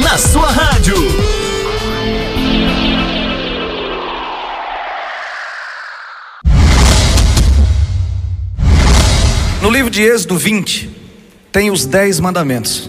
na sua rádio. No livro de Êxodo 20, tem os 10 mandamentos.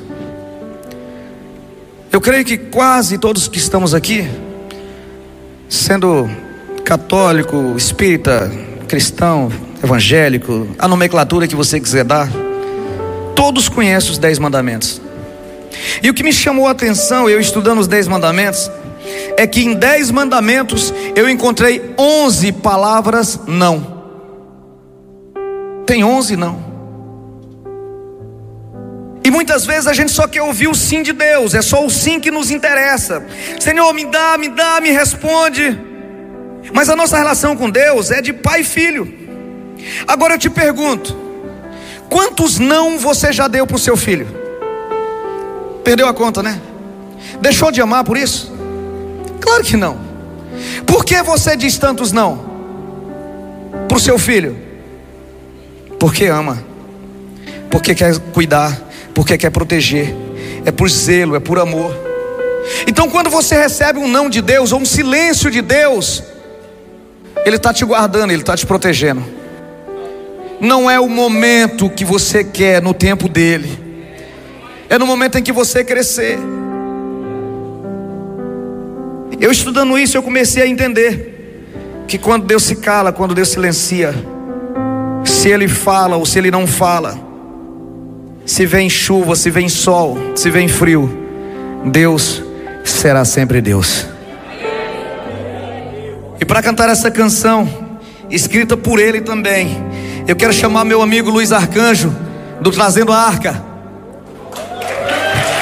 Eu creio que quase todos que estamos aqui, sendo católico, espírita, cristão, evangélico, a nomenclatura que você quiser dar, todos conhecem os 10 mandamentos. E o que me chamou a atenção, eu estudando os 10 mandamentos, é que em 10 mandamentos eu encontrei 11 palavras não. Tem 11 não. E muitas vezes a gente só quer ouvir o sim de Deus. É só o sim que nos interessa. Senhor, me dá, me responde. Mas a nossa relação com Deus é de pai e filho. Agora eu te pergunto, quantos não você já deu para o seu filho? Perdeu a conta, né? Deixou de amar por isso? Claro que não. Por que você diz tantos não para o seu filho? Porque ama, porque quer cuidar, porque quer proteger. É por zelo, é por amor. Então quando você recebe um não de Deus, ou um silêncio de Deus, Ele está te guardando, Ele está te protegendo. Não é o momento que você quer no tempo dele, é no momento em que você crescer. Eu estudando isso, eu comecei a entender que quando Deus se cala, quando Deus silencia, se Ele fala ou se Ele não fala, se vem chuva, se vem sol, se vem frio, Deus será sempre Deus. E para cantar essa canção, escrita por Ele também, eu quero chamar meu amigo Luiz Arcanjo, do Trazendo a Arca.